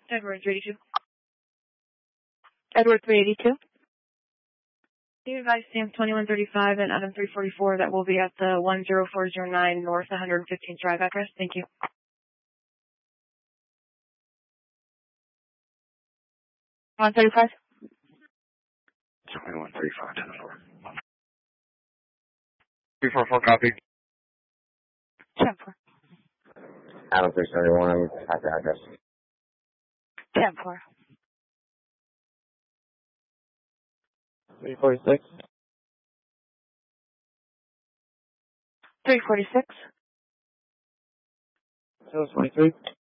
Edward 382. Edward 382. You advise Sam 2135 and Adam 344 that will be at the 10409 North 115th Drive address. Thank you. 135. 2135, 10-4. 344 copy. 10-4. Adam 371, I'm at the address. 10-4. 346. 346. 223.